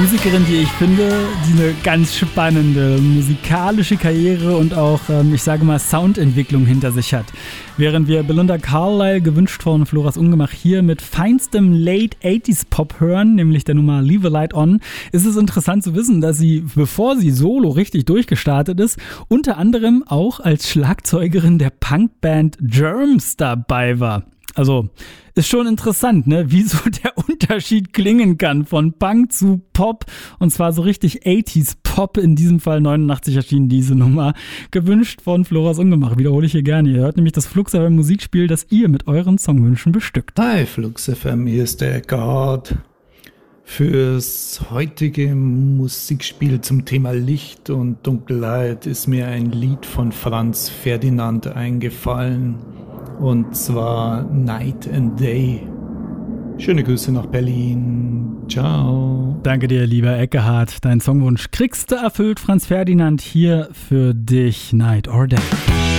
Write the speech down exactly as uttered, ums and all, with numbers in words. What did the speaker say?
Musikerin, die ich finde, die eine ganz spannende musikalische Karriere und auch, ähm, ich sage mal, Soundentwicklung hinter sich hat. Während wir Belinda Carlisle, gewünscht von Floras Ungemach, hier mit feinstem Late achtziger Pop hören, nämlich der Nummer Leave a Light On, ist es interessant zu wissen, dass sie, bevor sie solo richtig durchgestartet ist, unter anderem auch als Schlagzeugerin der Punkband Germs dabei war. Also ist schon interessant, ne, wie so der Unterschied klingen kann von Punk zu Pop, und zwar so richtig achtziger Pop, in diesem Fall neunundachtzig erschienen diese Nummer, gewünscht von Floras Ungemach, wiederhole ich hier gerne. Ihr hört nämlich das Flux F M Musikspiel, das ihr mit euren Songwünschen bestückt. Hi Flux F M, hier ist der Eckhardt. Fürs heutige Musikspiel zum Thema Licht und Dunkelheit ist mir ein Lied von Franz Ferdinand eingefallen. Und zwar Night and Day. Schöne Grüße nach Berlin. Ciao. Danke dir, lieber Eckhardt. Deinen Songwunsch kriegst du erfüllt, Franz Ferdinand, hier für dich, Night or Day.